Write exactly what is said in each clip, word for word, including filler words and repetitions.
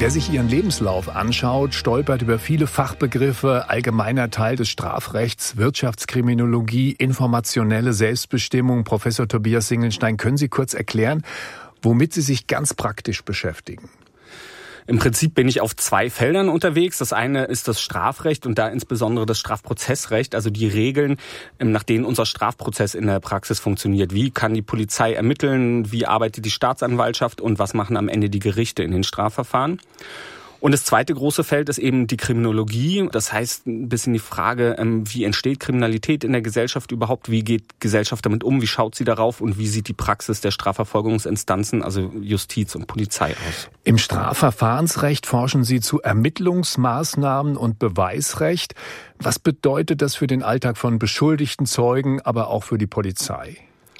Wer sich Ihren Lebenslauf anschaut, stolpert über viele Fachbegriffe, allgemeiner Teil des Strafrechts, Wirtschaftskriminologie, informationelle Selbstbestimmung. Professor Tobias Singelstein, können Sie kurz erklären, womit Sie sich ganz praktisch beschäftigen? Im Prinzip bin ich auf zwei Feldern unterwegs. Das eine ist das Strafrecht und da insbesondere das Strafprozessrecht, also die Regeln, nach denen unser Strafprozess in der Praxis funktioniert. Wie kann die Polizei ermitteln, wie arbeitet die Staatsanwaltschaft und was machen am Ende die Gerichte in den Strafverfahren? Und das zweite große Feld ist eben die Kriminologie. Das heißt ein bisschen die Frage, wie entsteht Kriminalität in der Gesellschaft überhaupt? Wie geht Gesellschaft damit um? Wie schaut sie darauf? Und wie sieht die Praxis der Strafverfolgungsinstanzen, also Justiz und Polizei, aus? Im Strafverfahrensrecht forschen Sie zu Ermittlungsmaßnahmen und Beweisrecht. Was bedeutet das für den Alltag von Beschuldigten, Zeugen, aber auch für die Polizei?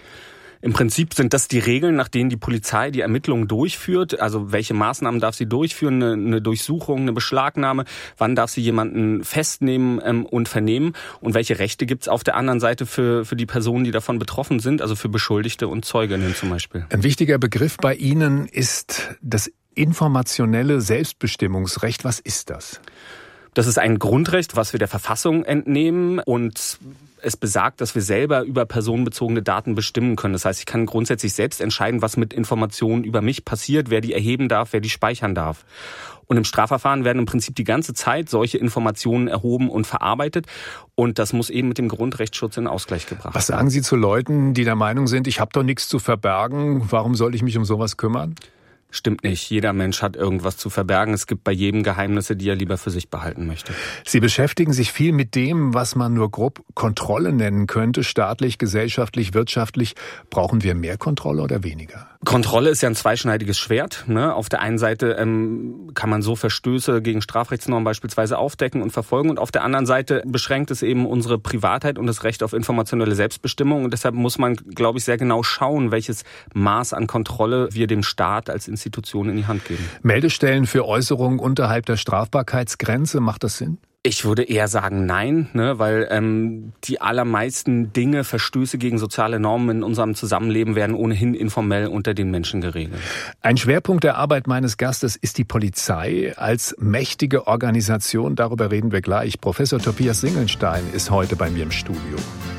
Im Prinzip sind das die Regeln, nach denen die Polizei die Ermittlungen durchführt. Also welche Maßnahmen darf sie durchführen? Eine, eine Durchsuchung, eine Beschlagnahme? Wann darf sie jemanden festnehmen ähm, und vernehmen? Und welche Rechte gibt es auf der anderen Seite für, für die Personen, die davon betroffen sind? Also für Beschuldigte und Zeuginnen zum Beispiel. Ein wichtiger Begriff bei Ihnen ist das informationelle Selbstbestimmungsrecht. Was ist das? Das ist ein Grundrecht, was wir der Verfassung entnehmen und es besagt, dass wir selber über personenbezogene Daten bestimmen können. Das heißt, ich kann grundsätzlich selbst entscheiden, was mit Informationen über mich passiert, wer die erheben darf, wer die speichern darf. Und im Strafverfahren werden im Prinzip die ganze Zeit solche Informationen erhoben und verarbeitet. Und das muss eben mit dem Grundrechtsschutz in Ausgleich gebracht werden. Was sagen Sie zu Leuten, die der Meinung sind, ich habe doch nichts zu verbergen, warum soll ich mich um sowas kümmern? Stimmt nicht. Jeder Mensch hat irgendwas zu verbergen. Es gibt bei jedem Geheimnisse, die er lieber für sich behalten möchte. Sie beschäftigen sich viel mit dem, was man nur grob Kontrolle nennen könnte. Staatlich, gesellschaftlich, wirtschaftlich. Brauchen wir mehr Kontrolle oder weniger? Kontrolle ist ja ein zweischneidiges Schwert. Ne? Auf der einen Seite ähm, kann man so Verstöße gegen Strafrechtsnormen beispielsweise aufdecken und verfolgen. Und auf der anderen Seite beschränkt es eben unsere Privatheit und das Recht auf informationelle Selbstbestimmung. Und deshalb muss man, glaube ich, sehr genau schauen, welches Maß an Kontrolle wir dem Staat als Institution in die Hand geben. Meldestellen für Äußerungen unterhalb der Strafbarkeitsgrenze, macht das Sinn? Ich würde eher sagen nein, ne, weil ähm, die allermeisten Dinge, Verstöße gegen soziale Normen in unserem Zusammenleben werden ohnehin informell unter den Menschen geregelt. Ein Schwerpunkt der Arbeit meines Gastes ist die Polizei als mächtige Organisation. Darüber reden wir gleich. Professor Tobias Singelstein ist heute bei mir im Studio.